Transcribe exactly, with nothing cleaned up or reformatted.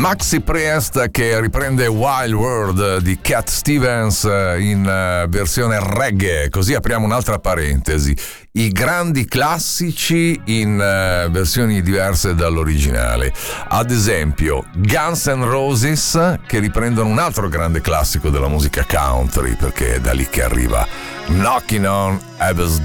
Maxi Priest che riprende Wild World di Cat Stevens in versione reggae, così apriamo un'altra parentesi. I grandi classici in uh, versioni diverse dall'originale. Ad esempio Guns N' Roses che riprendono un altro grande classico della musica country, perché è da lì che arriva Knocking on Heaven's